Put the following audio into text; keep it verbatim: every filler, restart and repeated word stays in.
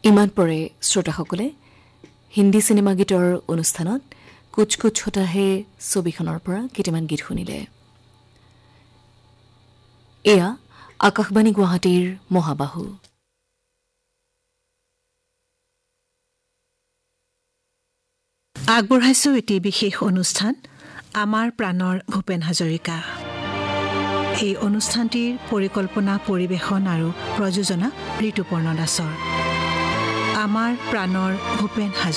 ইমান পৰে শ্ৰোতাসকলে হিন্দী চিনেমা গীতৰ অনুষ্ঠানত কুছ কুছ হোতা হে ছবিখনৰ পৰা কেইটামান গীত শুনিলে। এয়া আকাশবাণী গুৱাহাটীৰ মহাবাহু। আগবঢ়াইছো এটি বিশেষ অনুষ্ঠান আমাৰ প্ৰাণৰ ভূপেন হাজৰিকা। এই অনুষ্ঠানটিৰ পৰিকল্পনা পৰিৱেশন আৰু প্ৰযোজনা ঋতুপৰ্ণ দাসৰ। আমাৰ প্ৰাণৰ ভূপেন হাজৰিকা।